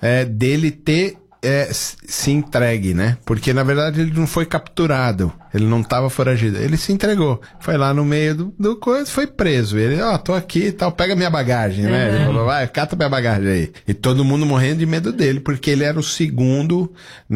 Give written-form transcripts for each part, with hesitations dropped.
dele ter se entregue, né? Porque, na verdade, ele não foi capturado. Ele não estava foragido. Ele se entregou. Foi lá no meio do coisa, foi preso. Ele, tô aqui e tal, pega minha bagagem, né? Ele falou, vai, cata minha bagagem aí. E todo mundo morrendo de medo dele, porque ele era o segundo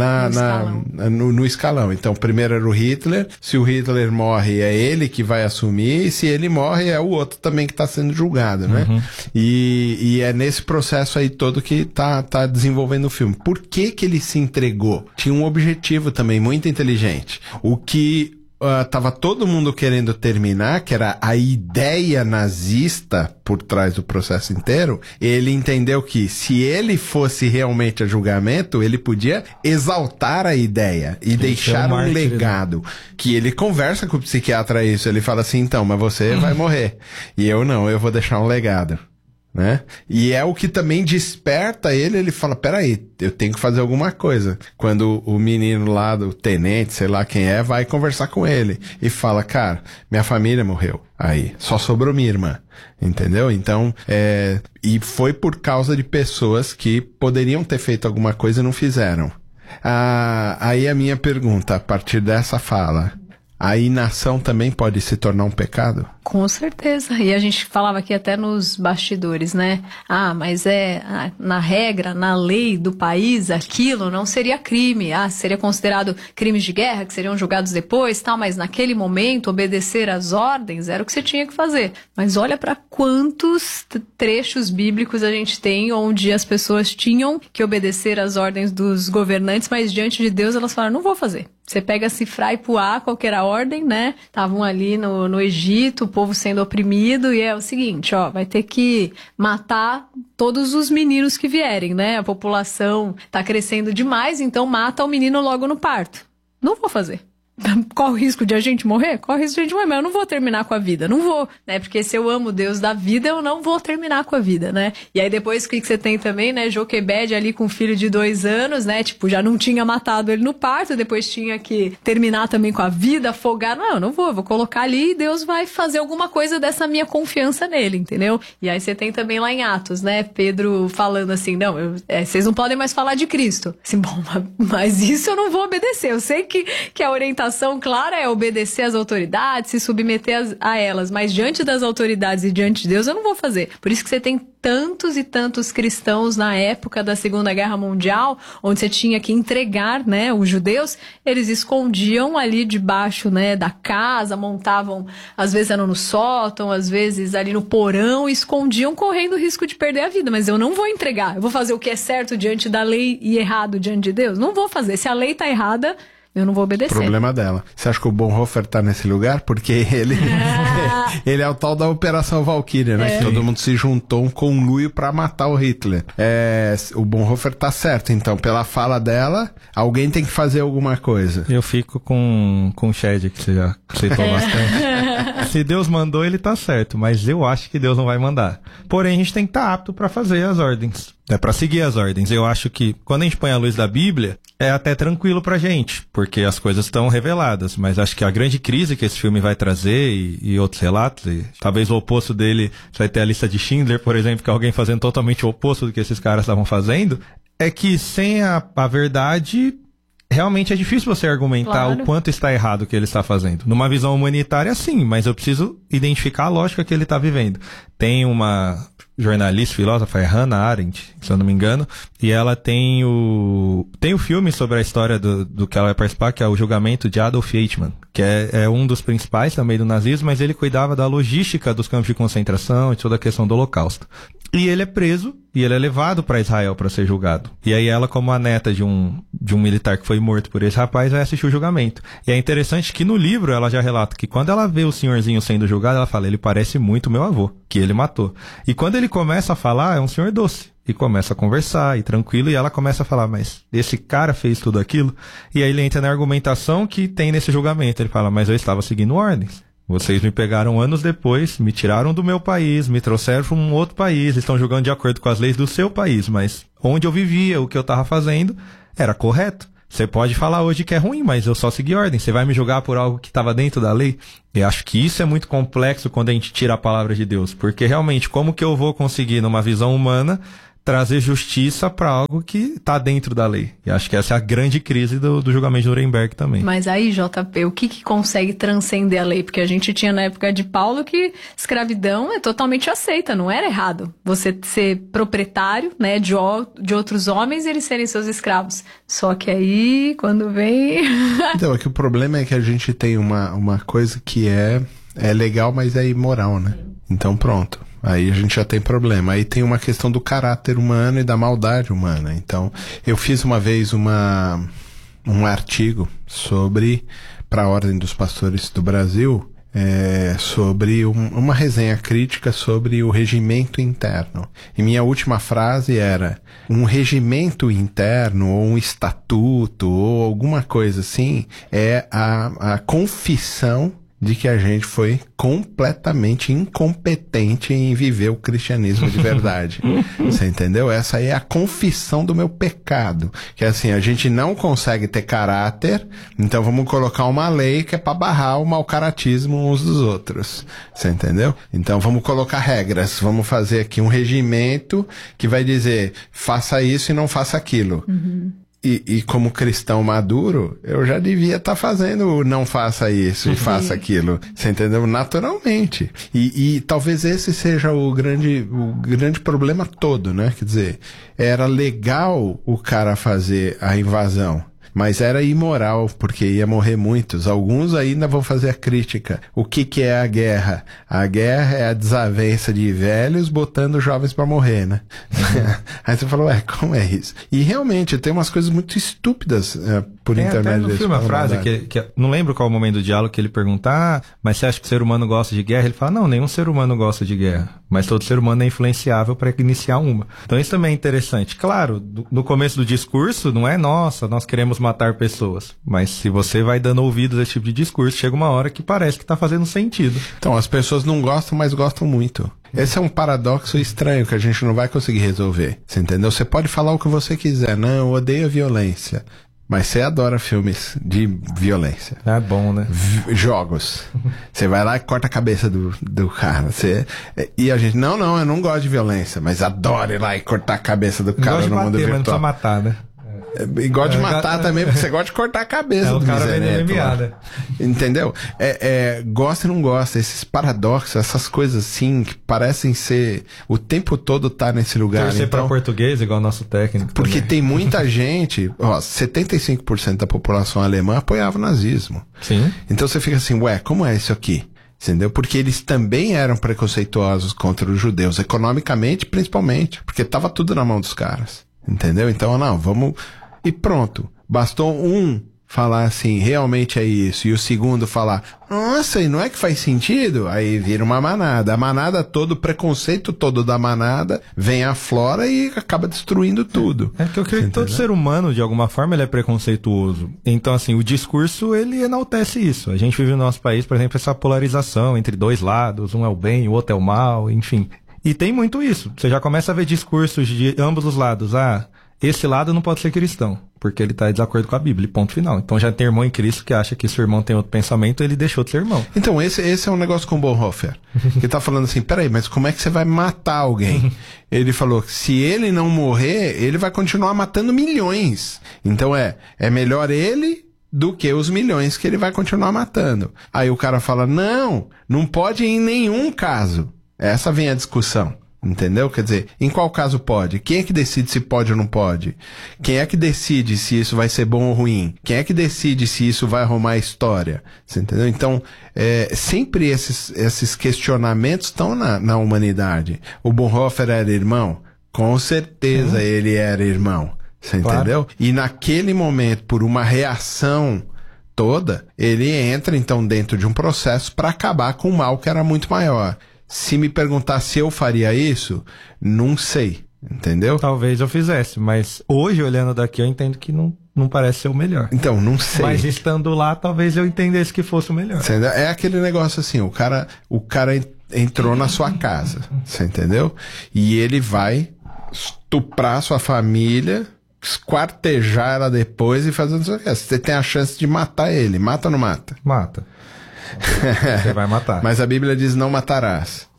no escalão. Então, primeiro era o Hitler. Se o Hitler morre, é ele que vai assumir. E se ele morre, é o outro também que está sendo julgado, né? E é nesse processo aí todo que tá desenvolvendo o filme. Por que ele se entregou? Tinha um objetivo também muito inteligente. O que tava todo mundo querendo terminar, que era a ideia nazista por trás do processo inteiro, ele entendeu que se ele fosse realmente a julgamento, ele podia exaltar a ideia e deixar um legado. Que ele conversa com o psiquiatra isso, ele fala assim, então, mas você vai morrer. E eu não, eu vou deixar um legado. Né? E é o que também desperta ele fala, peraí, eu tenho que fazer alguma coisa. Quando o menino lá do tenente, sei lá quem é, vai conversar com ele e fala, cara, minha família morreu. Aí, só sobrou minha irmã. Entendeu? Então, e foi por causa de pessoas que poderiam ter feito alguma coisa e não fizeram. Aí a minha pergunta, a partir dessa fala, a inação também pode se tornar um pecado? Com certeza. E a gente falava aqui até nos bastidores, né? Mas na regra, na lei do país, aquilo não seria crime. Seria considerado crimes de guerra, que seriam julgados depois, tal. Mas naquele momento, obedecer às ordens era o que você tinha que fazer. Mas olha para quantos trechos bíblicos a gente tem onde as pessoas tinham que obedecer às ordens dos governantes, mas diante de Deus elas falaram, não vou fazer. Você pega Sifrá e Puá, qual que era a ordem, né? Estavam ali no Egito, o povo sendo oprimido, e é o seguinte, vai ter que matar todos os meninos que vierem, né? A população tá crescendo demais, então mata o menino logo no parto. Não vou fazer. Corre o risco de a gente morrer? Corre o risco de a gente morrer, mas eu não vou terminar com a vida, não vou, né? Porque se eu amo Deus da vida, eu não vou terminar com a vida, né? E aí depois o que você tem também, né? Joquebede ali com um filho de 2 anos, né? Tipo, já não tinha matado ele no parto, depois tinha que terminar também com a vida, afogar. Não vou, vou colocar ali e Deus vai fazer alguma coisa dessa minha confiança nele, entendeu? E aí você tem também lá em Atos, né? Pedro falando assim, vocês não podem mais falar de Cristo. Assim, bom, mas isso eu não vou obedecer. Eu sei que a orientação clara é obedecer às autoridades, se submeter a elas, mas diante das autoridades e diante de Deus eu não vou fazer. Por isso que você tem tantos e tantos cristãos na época da Segunda Guerra Mundial, onde você tinha que entregar, né, os judeus, eles escondiam ali debaixo, né, da casa, montavam, às vezes eram no sótão, às vezes ali no porão, e escondiam correndo o risco de perder a vida, mas eu não vou entregar, eu vou fazer o que é certo diante da lei e errado diante de Deus? Não vou fazer, se a lei tá errada, eu não vou obedecer. Problema dela. Você acha que o Bonhoeffer tá nesse lugar? Porque ele ele é o tal da Operação Valkyria, né? Que todo mundo se juntou um conluio pra matar o Hitler. O Bonhoeffer tá certo, então, pela fala dela, alguém tem que fazer alguma coisa. Eu fico com o Shed, que você já citou bastante. Se Deus mandou, ele tá certo, mas eu acho que Deus não vai mandar. Porém, a gente tem que estar apto pra fazer as ordens. Pra seguir as ordens. Eu acho que quando a gente põe a luz da Bíblia, é até tranquilo pra gente, porque as coisas estão reveladas, mas acho que a grande crise que esse filme vai trazer e outros relatos, e talvez o oposto dele, você vai ter a lista de Schindler, por exemplo, que é alguém fazendo totalmente o oposto do que esses caras estavam fazendo, é que sem a verdade, realmente é difícil você argumentar o quanto está errado o que ele está fazendo. Numa visão humanitária, sim, mas eu preciso identificar a lógica que ele está vivendo. Tem uma jornalista, filósofa, é Hannah Arendt, se eu não me engano, e ela tem o filme sobre a história do que ela vai participar, que é o julgamento de Adolf Eichmann, que é um dos principais também do nazismo, mas ele cuidava da logística dos campos de concentração e toda a questão do Holocausto. E ele é preso e ele é levado para Israel para ser julgado. E aí ela, como a neta de um militar que foi morto por esse rapaz, vai assistir o julgamento. E é interessante que no livro ela já relata que quando ela vê o senhorzinho sendo julgado, ela fala, ele parece muito meu avô, que ele matou. E quando ele começa a falar, é um senhor doce. E começa a conversar, e tranquilo, e ela começa a falar, mas esse cara fez tudo aquilo? E aí ele entra na argumentação que tem nesse julgamento. Ele fala, mas eu estava seguindo ordens. Vocês me pegaram anos depois, me tiraram do meu país, me trouxeram para um outro país, estão julgando de acordo com as leis do seu país, mas onde eu vivia, o que eu estava fazendo, era correto. Você pode falar hoje que é ruim, mas eu só segui ordem. Você vai me julgar por algo que estava dentro da lei? Eu acho que isso é muito complexo quando a gente tira a palavra de Deus, porque realmente, como que eu vou conseguir, numa visão humana, trazer justiça para algo que tá dentro da lei. E acho que essa é a grande crise do julgamento de Nuremberg também. Mas aí, JP, o que consegue transcender a lei? Porque a gente tinha na época de Paulo que escravidão é totalmente aceita, não era errado. Você ser proprietário, né, de outros homens e eles serem seus escravos. Só que aí, quando vem... Então, é que o problema é que a gente tem uma coisa que é legal, mas é imoral, né? Então, pronto. Aí a gente já tem problema. Aí tem uma questão do caráter humano e da maldade humana. Então, eu fiz uma vez um artigo para a Ordem dos Pastores do Brasil, sobre uma resenha crítica sobre o regimento interno. E minha última frase era: um regimento interno, ou um estatuto, ou alguma coisa assim, é a confissão de que a gente foi completamente incompetente em viver o cristianismo de verdade. Você entendeu? Essa aí é a confissão do meu pecado. Que é assim, a gente não consegue ter caráter, então vamos colocar uma lei que é para barrar o mau caratismo uns dos outros. Você entendeu? Então vamos colocar regras, vamos fazer aqui um regimento que vai dizer, faça isso e não faça aquilo. Uhum. E como cristão maduro, eu já devia estar fazendo não faça isso e faça aquilo. Você entendeu? Naturalmente. E talvez esse seja o grande problema todo, né? Quer dizer, era legal o cara fazer a invasão, mas era imoral, porque ia morrer muitos. Alguns ainda vão fazer a crítica. O que é a guerra? A guerra é a desavença de velhos botando jovens pra morrer, né? Aí você falou, como é isso? E realmente, tem umas coisas muito estúpidas por intermédio desse. Tem no filme a frase, que não lembro qual é o momento do diálogo, que ele pergunta, mas você acha que o ser humano gosta de guerra? Ele fala, não, nenhum ser humano gosta de guerra. Mas todo ser humano é influenciável para iniciar uma. Então isso também é interessante. Claro, no começo do discurso, não é, nossa, nós queremos matar pessoas. Mas se você vai dando ouvidos a esse tipo de discurso, chega uma hora que parece que tá fazendo sentido. Então, as pessoas não gostam, mas gostam muito. Esse é um paradoxo estranho que a gente não vai conseguir resolver. Você entendeu? Você pode falar o que você quiser. Não, eu odeio a violência. Mas você adora filmes de violência. É bom, né? Jogos. Você vai lá e corta a cabeça do cara. E a gente, não, eu não gosto de violência, mas adoro ir lá e cortar a cabeça do cara no mundo virtual. Mas não precisa matar, né? E gosta de matar também, porque você gosta de cortar a cabeça do cara miserável. Entendeu? Gosta e não gosta. Esses paradoxos, essas coisas assim, que parecem ser... O tempo todo tá nesse lugar. Torcer pra português, igual o nosso técnico. Porque também. Tem muita gente... 75% da população alemã apoiava o nazismo. Sim. Então você fica assim, como é isso aqui? Entendeu? Porque eles também eram preconceituosos contra os judeus, economicamente principalmente. Porque tava tudo na mão dos caras. Entendeu? Então, não, vamos... E pronto. Bastou um falar assim, realmente é isso. E o segundo falar, nossa, e não é que faz sentido? Aí vira uma manada. A manada toda, o preconceito todo da manada, vem aflora e acaba destruindo tudo. É que eu creio que todo ser humano, de alguma forma, ele é preconceituoso. Então, assim, o discurso, ele enaltece isso. A gente vive no nosso país, por exemplo, essa polarização entre dois lados. Um é o bem, o outro é o mal, enfim. E tem muito isso. Você já começa a ver discursos de ambos os lados. Esse lado não pode ser cristão, porque ele está em desacordo com a Bíblia, ponto final. Então já tem irmão em Cristo que acha que seu irmão tem outro pensamento, ele deixou de ser irmão. Então esse é um negócio com o Bonhoeffer, que tá falando assim, peraí, mas como é que você vai matar alguém? Ele falou que se ele não morrer, ele vai continuar matando milhões. Então é melhor ele do que os milhões que ele vai continuar matando. Aí o cara fala, não pode em nenhum caso. Essa vem a discussão. Entendeu? Quer dizer, em qual caso pode? Quem é que decide se pode ou não pode? Quem é que decide se isso vai ser bom ou ruim? Quem é que decide se isso vai arrumar a história? Você entendeu? Então, sempre esses questionamentos estão na humanidade. O Bonhoeffer era irmão? Com certeza ele era irmão. Você entendeu? E naquele momento, por uma reação toda, ele entra então dentro de um processo para acabar com o mal que era muito maior. Se me perguntar se eu faria isso, não sei, entendeu? Talvez eu fizesse, mas hoje, olhando daqui, eu entendo que não parece ser o melhor. Então, não sei. Mas estando lá, talvez eu entendesse que fosse o melhor. É aquele negócio assim, o cara entrou na sua casa, você entendeu? E ele vai estuprar sua família, esquartejar ela depois e fazer não sei o que. Você tem a chance de matar ele, mata ou não mata? Mata. Você vai matar. Mas a Bíblia diz não matarás.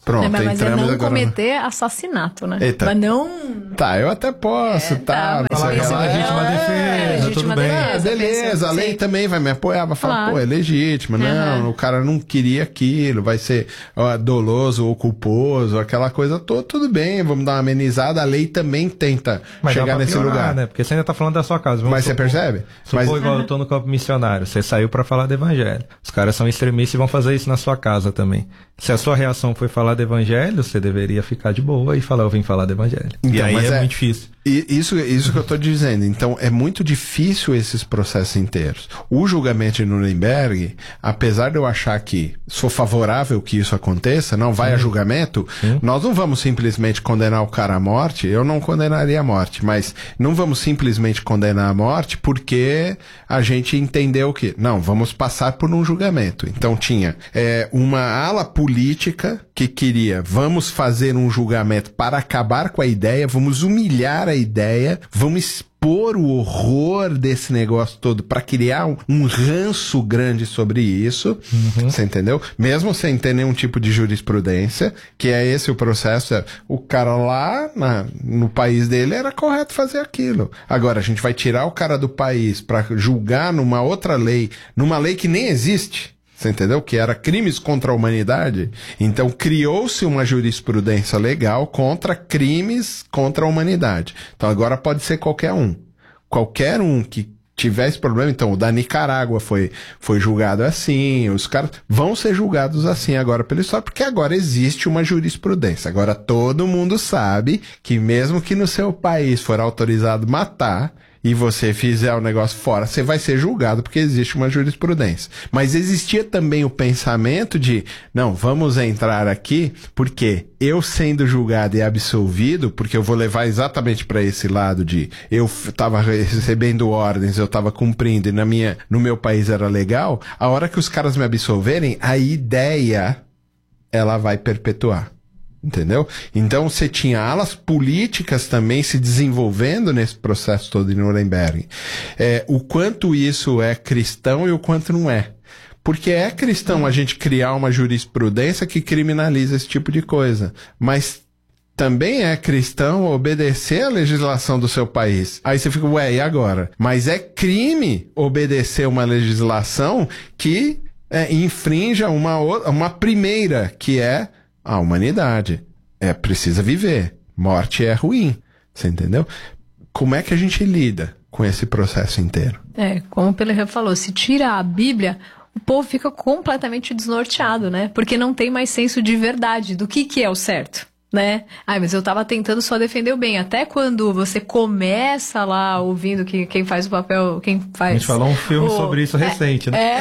Pronto, mas é não agora... cometer assassinato, né? Eita. Mas não... Tá, eu até posso, tá, mas Falar que é legítima defesa, tudo bem. Beleza, a lei também vai me apoiar, vai falar, Claro. pô, é legítima. Não, o cara não queria aquilo, vai ser doloso ou culposo, aquela coisa toda, tudo bem, vamos dar uma amenizada. A lei também tenta Mas dá chegar pra nesse piorar, lugar. né? Porque você ainda tá falando da sua casa. Vamos Mas você supor- percebe? Supor Mas- igual eu tô no campo missionário. Você saiu pra falar do evangelho. Os caras são extremistas e vão fazer isso na sua casa também. Se a sua reação foi falar do evangelho, você deveria ficar de boa e falar, eu vim falar do evangelho. E Então, aí mas é muito difícil. Isso que eu tô dizendo. Então, é muito difícil esses processos inteiros. O julgamento de Nuremberg, apesar de eu achar que sou favorável que isso aconteça, não vai a julgamento, nós não vamos simplesmente condenar o cara à morte. Eu não condenaria a morte, mas não vamos simplesmente condenar a morte porque a gente entendeu que, não, vamos passar por um julgamento. Então, tinha uma ala política que queria, vamos fazer um julgamento para acabar com a ideia, vamos humilhar a ideia, vamos expor o horror desse negócio todo para criar um ranço grande sobre isso, você entendeu? Mesmo sem ter nenhum tipo de jurisprudência, que é esse o processo. O cara lá no país dele era correto fazer aquilo. Agora, a gente vai tirar o cara do país para julgar numa outra lei, numa lei que nem existe. Você entendeu? Que era crimes contra a humanidade. Então, criou-se uma jurisprudência legal contra crimes contra a humanidade. Então, agora pode ser qualquer um. Qualquer um que tiver esse problema. Então, o da Nicarágua foi julgado assim. Os caras vão ser julgados assim agora pela história, porque agora existe uma jurisprudência. Agora, todo mundo sabe que mesmo que no seu país for autorizado matar, e você fizer o negócio fora, você vai ser julgado porque existe uma jurisprudência. Mas existia também o pensamento de, não, vamos entrar aqui porque eu sendo julgado e absolvido, porque eu vou levar exatamente para esse lado de eu estava recebendo ordens, eu estava cumprindo e no meu país era legal, a hora que os caras me absolverem, a ideia ela vai perpetuar. Entendeu? Então você tinha alas políticas também se desenvolvendo nesse processo todo de Nuremberg. O quanto isso é cristão e o quanto não é. Porque é cristão a gente criar uma jurisprudência que criminaliza esse tipo de coisa. Mas também é cristão obedecer a legislação do seu país. Aí você fica, e agora? Mas é crime obedecer uma legislação que infrinja uma primeira, que é a humanidade. Precisa viver. Morte é ruim. Você entendeu? Como é que a gente lida com esse processo inteiro? Como o Pelerran falou, se tira a Bíblia, o povo fica completamente desnorteado, né? Porque não tem mais senso de verdade do que é o certo. Né? Mas eu tava tentando só defender o bem. Até quando você começa lá ouvindo que quem faz o papel, quem faz... A gente falou um filme sobre isso recente, né?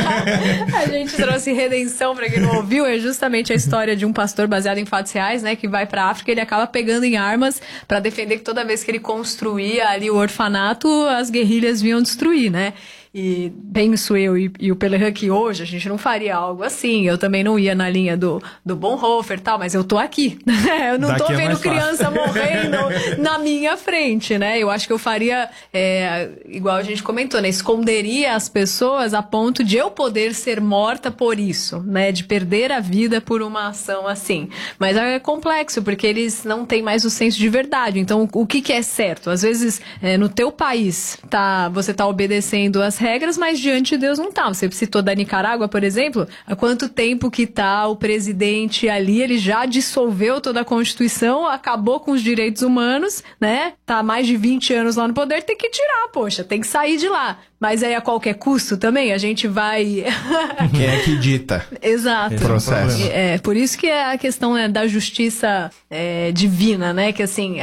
A gente trouxe Redenção, pra quem não ouviu, é justamente a história de um pastor baseado em fatos reais, né? Que vai pra África e ele acaba pegando em armas pra defender que toda vez que ele construía ali o orfanato, as guerrilhas vinham destruir, né? E penso eu e o Pelerran que hoje a gente não faria algo assim. Eu também não ia na linha do Bonhoeffer e tal, mas eu tô aqui. Eu não tô vendo criança morrendo na minha frente, né? Eu acho que eu faria, igual a gente comentou, né? Esconderia as pessoas a ponto de eu poder ser morta por isso, né? De perder a vida por uma ação assim. Mas é complexo, porque eles não têm mais o senso de verdade. Então, o que é certo? Às vezes, no teu país, você tá obedecendo as regras, mas diante de Deus não tá. Você citou da Nicarágua, por exemplo, há quanto tempo que tá o presidente ali, ele já dissolveu toda a Constituição, acabou com os direitos humanos, né? Tá há mais de 20 anos lá no poder, tem que tirar, poxa, tem que sair de lá. Mas aí a qualquer custo também, a gente vai... Quem é que dita? Exato. Processo. Por isso que é a questão da justiça divina, né? Que assim,